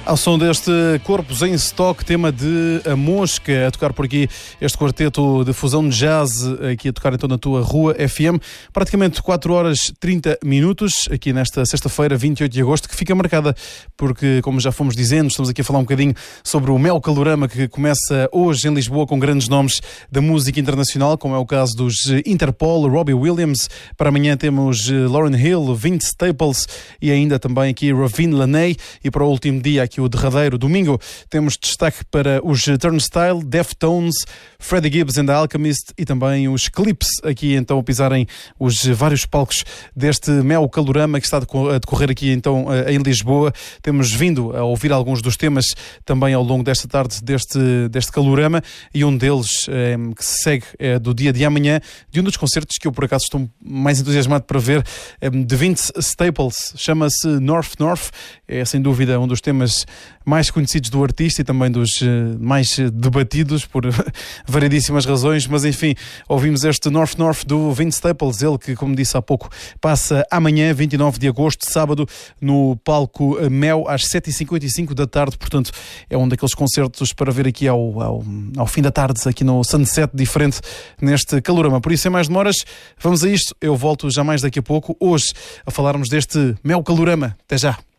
Ao som deste Corpos em Stock, tema de A Mosca, a tocar por aqui este quarteto de fusão de jazz, aqui a tocar então na tua Rua FM, praticamente 4 horas 30 minutos, aqui nesta sexta-feira, 28 de agosto, que fica marcada porque, como já fomos dizendo, estamos aqui a falar um bocadinho sobre o Mel Calorama, que começa hoje em Lisboa com grandes nomes da música internacional, como é o caso dos Interpol, Robbie Williams. Para amanhã temos Lauryn Hill, Vince Staples e ainda também aqui Ravine Laney, e para o último dia aqui o derradeiro domingo temos destaque para os Turnstile, Deftones, Freddie Gibbs and the Alchemist e também os Clips, aqui então a pisarem os vários palcos deste Mel Calorama que está a decorrer aqui então em Lisboa. Temos vindo a ouvir alguns dos temas também ao longo desta tarde deste Calorama, e um deles que se segue é do dia de amanhã, de um dos concertos que eu por acaso estou mais entusiasmado para ver, de Vince Staples, chama-se North North. É sem dúvida um dos temas mais conhecidos do artista e também dos mais debatidos por variedíssimas razões, mas enfim, ouvimos este North North do Vince Staples, ele que, como disse há pouco, passa amanhã, 29 de agosto, sábado, no palco Mel, às 7h55 da tarde, portanto é um daqueles concertos para ver aqui ao fim da tarde, aqui no Sunset, diferente neste Calorama. Por isso, sem mais demoras, vamos a isto. Eu volto já mais daqui a pouco, hoje, a falarmos deste Mel Calorama. Até já!